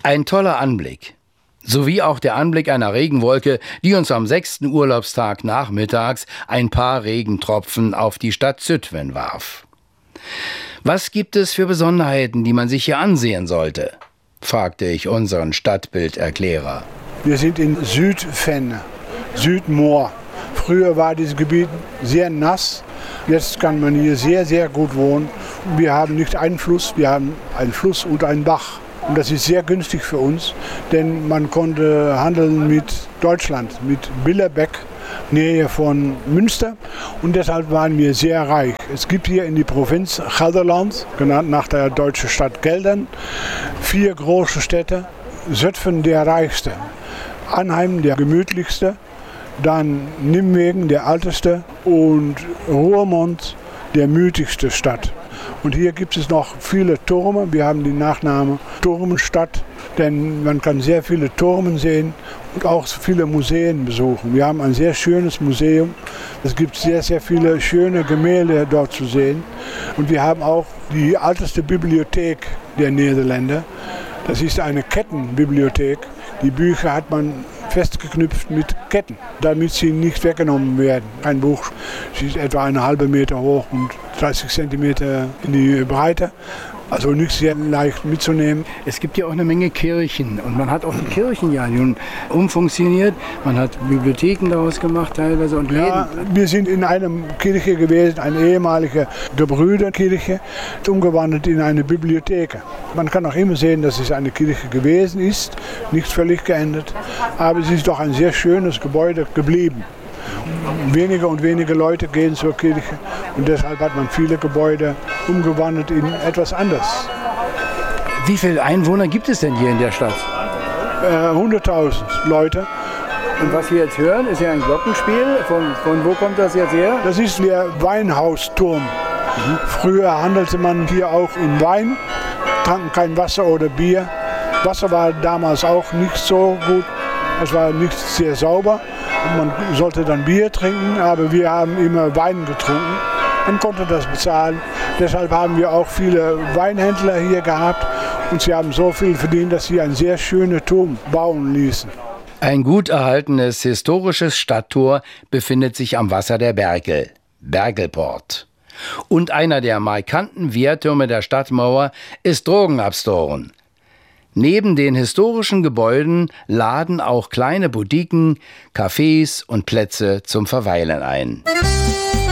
Ein toller Anblick. Sowie auch der Anblick einer Regenwolke, die uns am 6. Urlaubstag nachmittags ein paar Regentropfen auf die Stadt Zütwen warf. Was gibt es für Besonderheiten, die man sich hier ansehen sollte? Fragte ich unseren Stadtbilderklärer. Wir sind in Südvenne, Südmoor. Früher war dieses Gebiet sehr nass. Jetzt kann man hier sehr, sehr gut wohnen. Wir haben nicht einen Fluss, wir haben einen Fluss und einen Bach. Und das ist sehr günstig für uns, denn man konnte handeln mit Deutschland, mit Billerbeck, Nähe von Münster. Und deshalb waren wir sehr reich. Es gibt hier in die Provinz Gelderland, genannt nach der deutschen Stadt Geldern, 4 große Städte. Zutphen der reichste, Arnhem der gemütlichste, dann Nimwegen der älteste und Roermond der mutigste Stadt. Und hier gibt es noch viele Türme. Wir haben den Nachnamen Turmenstadt, denn man kann sehr viele Türme sehen und auch viele Museen besuchen. Wir haben ein sehr schönes Museum. Es gibt sehr, sehr viele schöne Gemälde dort zu sehen. Und wir haben auch die älteste Bibliothek der Niederlande. Das ist eine Kettenbibliothek. Die Bücher hat man festgeknüpft mit Ketten, damit sie nicht weggenommen werden. Ein Buch ist etwa 1,5 Meter hoch und 30 Zentimeter in die Breite. Also nicht sehr leicht mitzunehmen. Es gibt ja auch eine Menge Kirchen und man hat auch die Kirchen ja nun umfunktioniert. Man hat Bibliotheken daraus gemacht teilweise und Läden. Ja, wir sind in einer Kirche gewesen, eine ehemalige Gebrüderkirche, umgewandelt in eine Bibliothek. Man kann auch immer sehen, dass es eine Kirche gewesen ist, nicht völlig geändert, aber es ist doch ein sehr schönes Gebäude geblieben. Weniger und weniger Leute gehen zur Kirche und deshalb hat man viele Gebäude umgewandelt in etwas anderes. Wie viele Einwohner gibt es denn hier in der Stadt? 100.000 Leute. Und was wir jetzt hören, ist ja ein Glockenspiel. Von wo kommt das jetzt her? Das ist der Weinhausturm. Früher handelte man hier auch in Wein, tranken kein Wasser oder Bier. Wasser war damals auch nicht so gut, es war nicht sehr sauber. Man sollte dann Bier trinken, aber wir haben immer Wein getrunken und konnten das bezahlen. Deshalb haben wir auch viele Weinhändler hier gehabt und sie haben so viel verdient, dass sie einen sehr schönen Turm bauen ließen. Ein gut erhaltenes historisches Stadttor befindet sich am Wasser der Berkel, Berkelpoort. Und einer der markanten Wehrtürme der Stadtmauer ist Drogenabstoren. Neben den historischen Gebäuden laden auch kleine Boutiquen, Cafés und Plätze zum Verweilen ein.